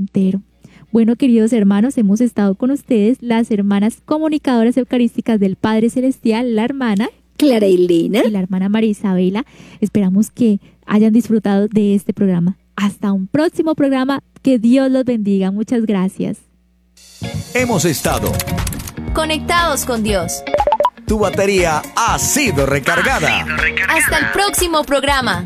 entero. Bueno, queridos hermanos, hemos estado con ustedes las hermanas comunicadoras eucarísticas del Padre Celestial, la hermana Clara Elena y la hermana María Isabela. Esperamos que hayan disfrutado de este programa. Hasta un próximo programa. Que Dios los bendiga. Muchas gracias. Hemos estado conectados con Dios. Tu batería ha sido recargada. Hasta el próximo programa.